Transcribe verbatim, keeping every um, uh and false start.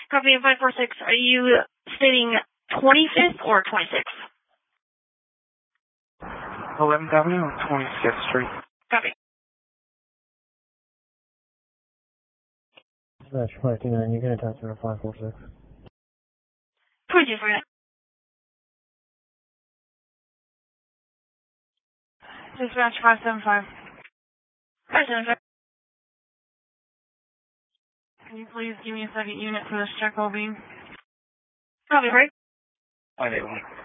Copy five four six. Are you stating twenty-fifth or twenty-sixth? eleventh Avenue or twenty-fifth Street. Copy. Dispatch five two nine, you can attach to five four six. twenty-two for you. Dispatch five seven five. five seven five. Can you please give me a second unit for this check, O B? Copy, right? five eight one.